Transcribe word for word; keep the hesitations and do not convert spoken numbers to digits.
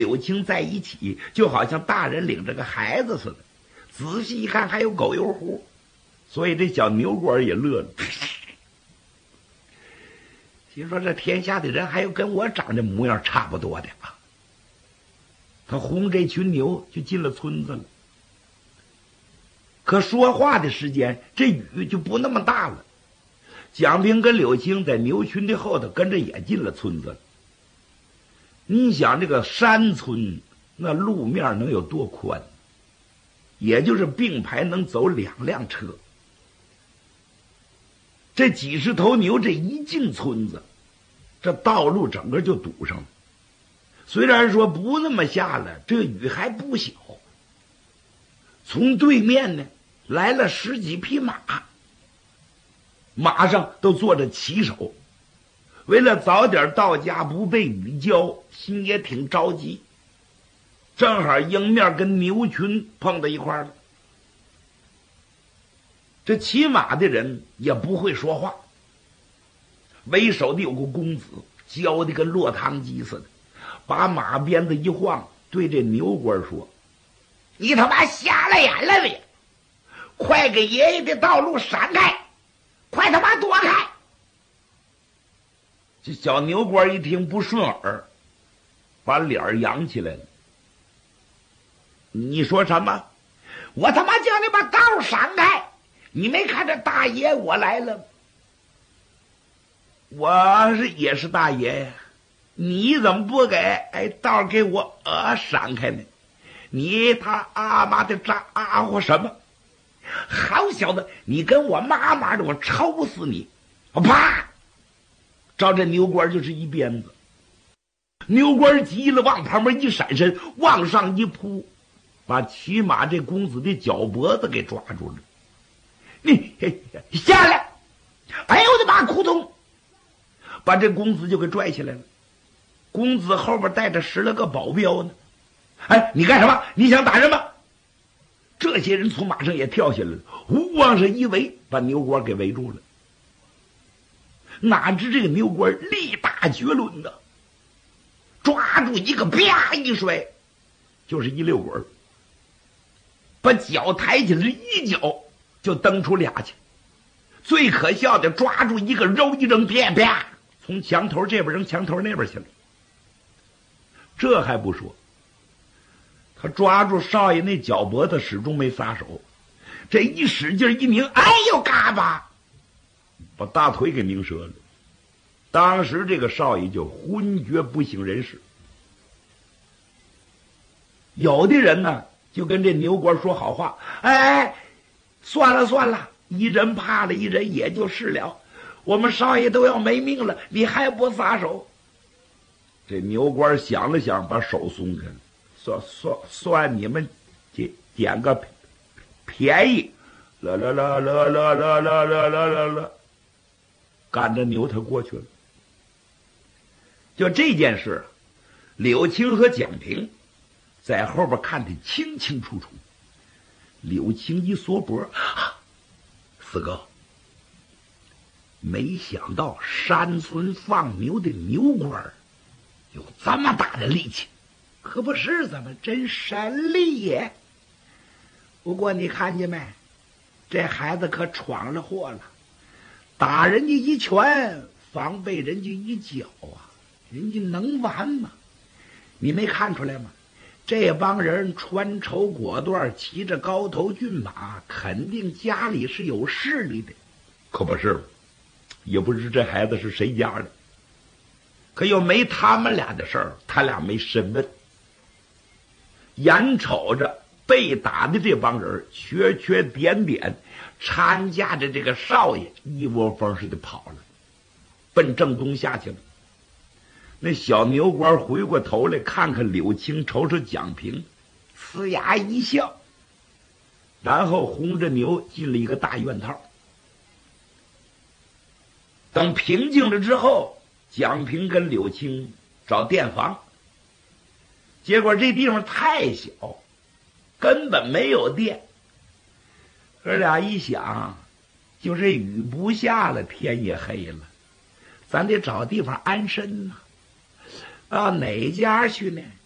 柳青在一起，就好像大人领着个孩子似的。仔细一看，还有狗油壶，所以这小牛倌也乐了。心说这天下的人还有跟我长这模样差不多的啊！他轰这群牛就进了村子了。可说话的时间，这雨就不那么大了。蒋平跟柳青在牛群的后头跟着也进了村子了。你想这个山村那路面能有多宽？也就是并排能走两辆车。这几十头牛这一进村子，这道路整个就堵上了。虽然说不那么下了，这雨还不小。从对面呢来了十几匹马，马上都坐着骑手，为了早点到家不被雨浇，心也挺着急。正好迎面跟牛群碰到一块了。这骑马的人也不会说话，为首的有个公子，教的跟落汤鸡似的，把马鞭子一晃，对这牛倌说：“你他妈瞎了眼了没？快给爷爷的道路闪开，快他妈躲开！”这小牛倌一听不顺耳，把脸扬起来了。你说什么？我他妈叫你把道闪开！你没看这大爷我来了？我是也是大爷呀，你怎么不给哎道给我呃闪开呢？你他阿妈的咋啊或什么？好小子，你跟我妈妈的，我抽死你！啪！照这牛倌就是一鞭子。牛倌急了，往旁边一闪身，往上一扑，把骑马这公子的脚脖子给抓住了。你下来！哎呦我的妈！扑通，把这公子就给拽起来了。公子后边带着十来个保镖呢。哎，你干什么？你想打人吗？这些人从马上也跳下来了，呼往上一围，把牛倌给围住了。哪知这个牛倌力大绝伦的，抓住一个啪一摔，就是一溜滚，把脚抬起来一脚就蹬出俩去。最可笑的，抓住一个肉一扔，啪啪从墙头这边扔墙头那边去了。这还不说，他抓住少爷那脚脖子始终没撒手，这一使劲一拧，哎呦嘎巴，把大腿给拧折了。当时这个少爷就昏厥不省人事。有的人呢就跟这牛倌说好话，哎，算了算了，一人怕了一人也就是了，我们少爷都要没命了，你还不撒手？这牛倌想了想，把手松开了，算算算你们捡捡个便宜，啦啦啦啦啦啦啦啦啦啦啦，赶着牛他过去了。就这件事，柳青和蒋平在后边看得清清楚楚。柳青一缩脖，啊，四哥，没想到山村放牛的牛倌有这么大的力气，可不是咱们真神力也。不过你看见没，这孩子可闯了祸了，打人家一拳，防备人家一脚啊，人家能完吗？你没看出来吗？这帮人穿绸裹缎，骑着高头骏马，肯定家里是有势力的。可不是，也不知这孩子是谁家的，可又没他们俩的事儿，他俩没身份。眼瞅着被打的这帮人缺缺点点搀架着这个少爷一窝蜂似的跑了，奔正东下去了。那小牛倌回过头来看看柳青，瞅瞅蒋平，呲牙一笑，然后轰着牛进了一个大院套。等平静了之后，蒋平跟柳青找电房，结果这地方太小，根本没有电。哥俩一想，就这雨不下了，天也黑了，咱得找地方安身呢。到哪家去呢？